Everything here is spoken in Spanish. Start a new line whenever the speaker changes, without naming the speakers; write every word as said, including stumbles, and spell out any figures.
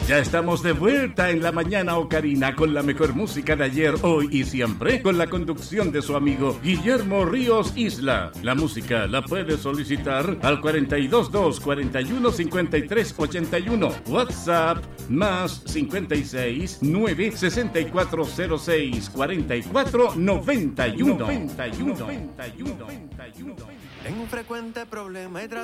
Ya estamos de vuelta en la mañana ocarina con la mejor música de ayer, hoy y siempre, con la conducción de su amigo Guillermo Ríos Isla. La música la puede solicitar al cuarenta y dos dos, cuarenta y uno, cincuenta y tres ochenta y uno. WhatsApp más cincuenta y seis, nueve, sesenta y cuatro cero seis, cuarenta y cuatro noventa y uno.
Tengo un frecuente problema y